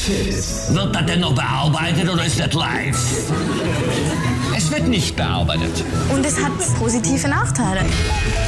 Wird das denn noch bearbeitet oder ist das live? Es wird nicht bearbeitet. Und es hat positive Nachteile.